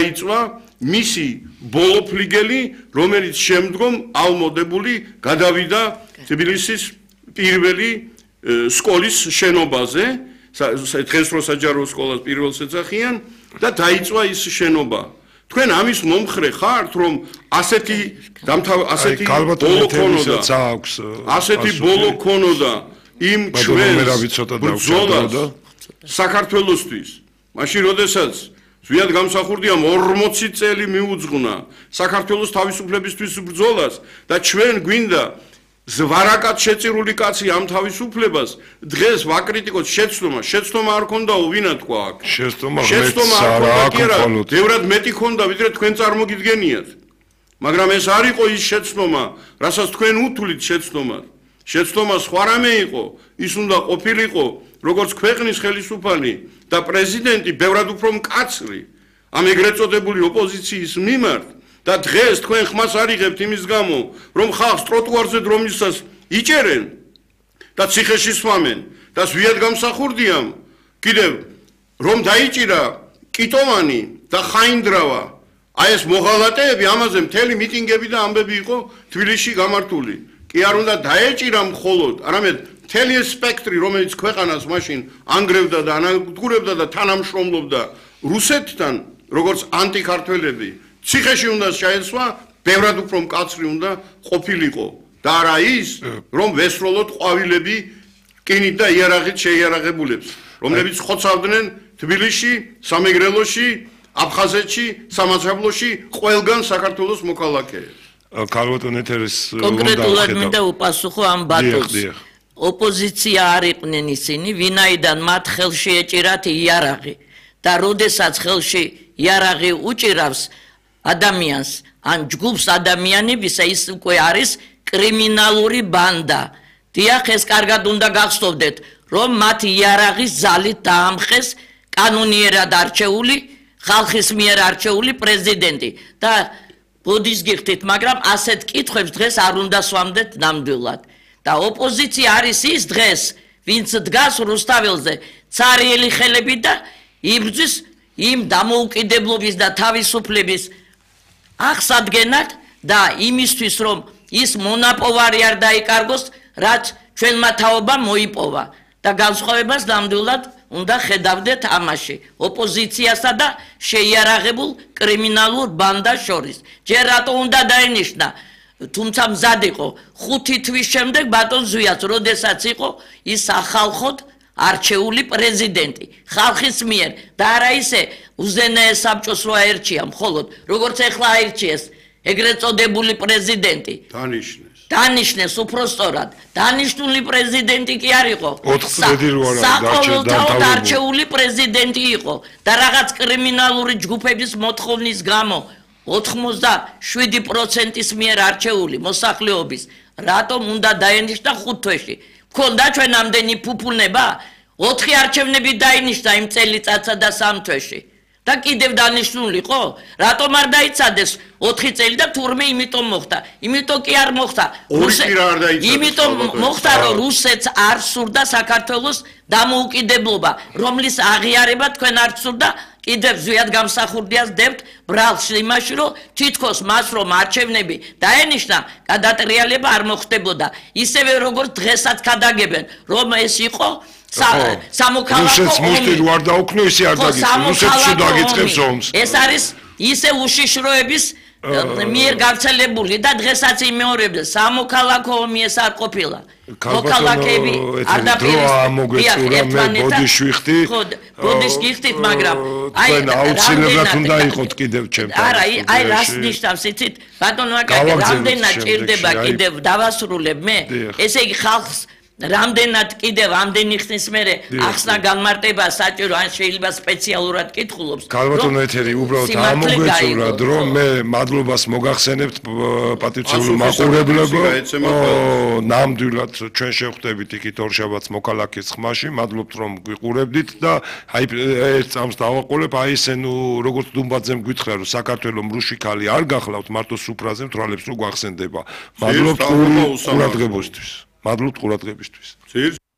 დაიწვა მისი ბოლო ფლიგელი, რომელიც შემდგომ ალმოდებული გადავიდა თბილისის პირველი სკოლის შენობაზე, დღეს რო საჯარო სკოლას პირველს ეძახიან და დაიწვა ის შენობა. თქვენ ამის მომხრე ხართ, რომ ასეთი ბოლო ქონოდა, ასეთი ბოლო ქონოდა იმ ჩვენს ბრძოლას საქართველოსთვის. მაშინ როდესაც ზვიად გამსახურდიამ 40 წელი მიუძღვნა საქართველოს თავისუფლებისთვის ბრძოლას და ჩვენ გვინდა ზვარაკად შეწირული კაცი ამ თავისუფლებას დღეს ვაკრიტიკოთ შეცდომა არ ქონდაო ვინა თქვა აქ შეცდომა არ ქონდა ბევრად მეტი ქონდა ვიდრე თქვენ წარმოგიდგენიათ მაგრამ ეს არ იყო ის შეცდომა რასაც თქვენ უთვლით შეცდომა სხვა რამე იყო ის უნდა ყოფილიყო როგორც ქვეყნის ხელისუფალი და პრეზიდენტი ბევრად უფრო მკაცრი ამ ეგრეთ წოდებული ოპოზიციის მიმართ და დღეს თქვენ ხმას არიღებთ იმის გამო რომ ხალხს ტროტუარზე დრომისას იჭერენ და ციხეში სვამენ და ზვიად გამსახურდიამ კიდევ რომ დაიჭირა კიტოვანი და ხაინდრავა აი ეს მოღალატეები ამაზე მთელი მიტინგები და ამბები იყო თბილისში გამართული კი არ უნდა დაეჭირა მხოლოდ არამედ მთელი ეს სპექტრი რომელიც ქვეყანას მაშინ ანგრევდა და ანადგურებდა და თანამშრომლობდა რუსეთთან როგორც ანტიქართველები ციხეში უნდა შეესვა, ბევრად უფრო მკაცრი უნდა ყოფილიყო და არა ის, რომ ვესროლოთ ყვავილები რკინით და იარაღით შეიარაღებულებს, რომლებიც ხოცავდნენ თბილისში, სამეგრელოში, აფხაზეთში, სამაცაბლოში, ყველგან საქართველოს მოქალაქეებს. ქალბატონ ეთერის კონკრეტულად მინდა უპასუხო ამ ბატონს. ოპოზიცია არ იყვნენ ისინი, ვინაიდან მათ ხელში ეჭირათ იარაღი და როდესაც ხელში იარაღი უჭირავს ადამიანს ან ჯგუფს ადამიანებისა ის უკვე არის კრიმინალური ბანდა. დიახ ეს კარგად უნდა გახსოვდეთ, რომ მათ იარაღის ძალით დაამხეს კანონიერად არჩეული, ხალხის მიერ არჩეული პრეზიდენტი და ბოდის გიხდით, მაგრამ ასეთ კითხვებს დღეს არ უნდა სვამდეთ ნამდვილად. და ოპოზიცია არის ის დღეს, ვინც დგას რუსთაველზე, ცარიელი ხელები და იბრძვის იმ დამოუკიდებლობის და თავისუფლების აღსადგენად და იმისთვის რომ ის მონაპოვარი არ დაიკარგოს, რაც ჩვენმა თაობამ მოიპოვა და განსხვავებას ნამდვილად უნდა ხედავდეთ ამაში ოპოზიციასა და შეიარაღებულ კრიმინალურ ბანდას შორის. ჯერ რატო უნდა დაენიშნა, თუმცა მზად იყო 5 თვის შემდეგ ბატონ ზვიას, როდესაც იყო ის ახალხოდ არჩეული პრეზიდენტი ხალხის მიერ და არა ისე უზენაეს საბჭოს რო აერჩია მხოლოდ როგორც ახლა აერჩიეს ეგრეთ წოდებული პრეზიდენტი დანიშნეს უფრო სწორად დანიშნული პრეზიდენტი კი არ იყო საყოველთაოდ არჩეული პრეზიდენტი იყო და რაღაც კრიმინალური ჯგუფების მოთხოვნის გამო 87%-ის მიერ არჩეული მოსახლეობის რატომ უნდა დაენიშნა 5 თვეში ქონდა ჩვენ ამდენი ფუფუნება 4 არჩევნები დაინიშნა იმ წელიწადსა და 3 თვეში და კიდევ დანიშნული ხო? რატომ არ დაიცადეს 4 წელი და თურმე იმიტომ მოხდა. იმიტომ კი არ მოხდა. იმიტომ მოხდა რომ რუსეთს არ სურდა საქართველოს დამოუკიდებლობა, რომლის აღიარება თქვენ არ სურდა კიდევ ზვიად გამსახურდიას დებთ ბრალს იმაში რომ თითქოს მას რომ არჩევნები დაენიშნა გადატრიალება არ მოხდებოდა. ისევე როგორც დღესაც ქადაგებენ რომ ეს იყო სამოქალაქო ომი. არ დაუქნო ისე არ დაგიწყებს. რუსეთში დაგიწყებს ომს. ეს არის ისე უშიშროების მიერ გავრცელებული და დღესაც იმეორებდა სამოქალაქო ომი ეს არ ყოფილა. მოქალაქეები არ დაპირისპირდნენ ბოდიშვიხტი. ბოდის გიხდით, მაგრამ აი აუცილებლად უნდა იყოთ კიდევ ჩემთან. არა, აი რას ნიშნავს იცით? ბატონო აკაკი, რამდენად ჭირდება კიდევ დავასრულებ მე? ესე იგი ხალხს რამდენად კიდევ ამდენი ხნის მერე ახსნა განმარტება საჭირო ან შეიძლება სპეციალურად კითხულობს. ქალბატონო ეთერი უბრალოდ ამოგვეწურა რომ მე მადლობას მოგახსენებთ პატივცემულ მაყურებლებო. ნამდვილად ჩვენ შევხვდებით იქით ორშაბათს მოქალაქის ხმაში. მადლობთ რომ გვიყურებდით და აი ერთ წამს დავაყოლებ აი ესე ნუ როგორც დუმბაძემ გითხრა რომ საქართველოს რუშიკალი არ გახლავთ მარტო სუფრაზე მთვრალებს რო გვახსენდება. მადლობთ ყურადღებისთვის. მადლობთ ყურადღებისთვის.